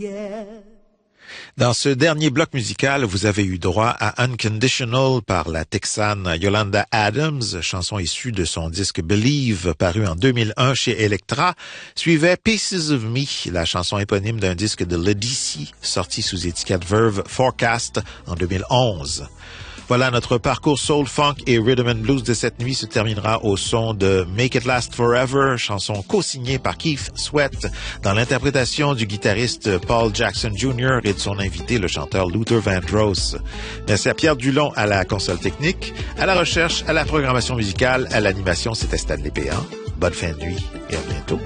yeah. Dans ce dernier bloc musical, vous avez eu droit à Unconditional par la Texane Yolanda Adams, chanson issue de son disque Believe, paru en 2001 chez Elektra. Suivait Pieces of Me, la chanson éponyme d'un disque de Ledisi, sorti sous étiquette Verve Forecast en 2011. Voilà, notre parcours soul, funk et rhythm and blues de cette nuit se terminera au son de Make It Last Forever, chanson co-signée par Keith Sweat dans l'interprétation du guitariste Paul Jackson Jr. et de son invité, le chanteur Luther Vandross. Merci à Pierre Dulon à la console technique, à la recherche, à la programmation musicale, à l'animation, c'était Stanley Péan. Bonne fin de nuit et à bientôt.